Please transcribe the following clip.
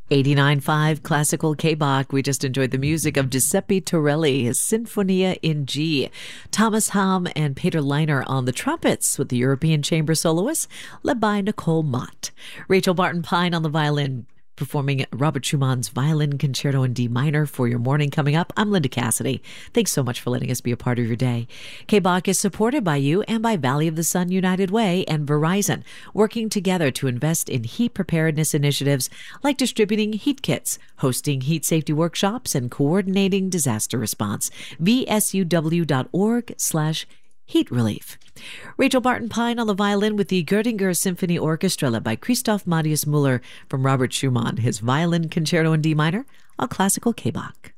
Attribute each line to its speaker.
Speaker 1: 89.5 Classical K-Bach. We just enjoyed the music of Giuseppe Torelli, his Sinfonia in G. Thomas Hamm and Peter Leiner on the trumpets with the European Chamber soloists led by Nicole Mott. Rachel Barton Pine on the violin, performing Robert Schumann's Violin Concerto in D minor for your morning coming up. I'm Linda Cassidy. Thanks so much for letting us be a part of your day. K-Bach is supported by you and by Valley of the Sun United Way and Verizon, working together to invest in heat preparedness initiatives like distributing heat kits, hosting heat safety workshops, and coordinating disaster response. vsuw.org/heat relief. Rachel Barton Pine on the violin with the Göttinger Symphony Orchestra led by Christoph Matthias Müller from Robert Schumann, his Violin Concerto in D minor on Classical K-Bach.